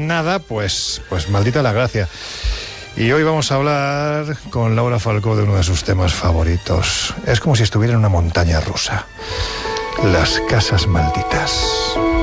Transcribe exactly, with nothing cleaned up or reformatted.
nada, pues, pues maldita la gracia. Y hoy vamos a hablar con Laura Falcó de uno de sus temas favoritos. Es como si estuviera en una montaña rusa. Las casas malditas.